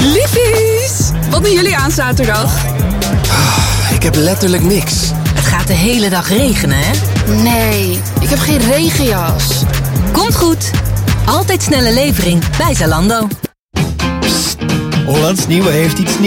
Liefies! Wat doen jullie aan zaterdag? Ik heb letterlijk niks. Het gaat de hele dag regenen, hè? Nee, ik heb geen regenjas. Komt goed. Altijd snelle levering bij Zalando. Hollands Nieuwe heeft iets nieuws.